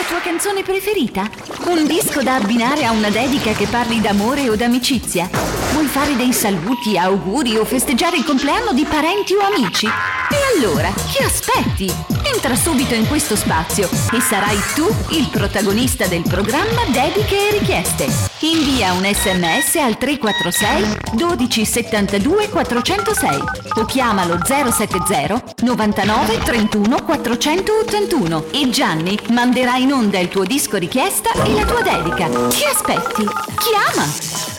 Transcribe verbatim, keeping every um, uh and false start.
tua canzone preferita? Un disco da abbinare a una dedica che parli d'amore o d'amicizia? Vuoi fare dei saluti, auguri o festeggiare il compleanno di parenti o amici? E allora, che aspetti? Entra subito in questo spazio e sarai tu il protagonista del programma Dediche e Richieste. Invia un sms al tre quattro sei dodici settantadue quattrocentosei o chiamalo zero sette zero novantanove trentuno quattrocentottantuno e Gianni manderà in onda il tuo disco richiesta e la tua dedica. Che aspetti? Chiama!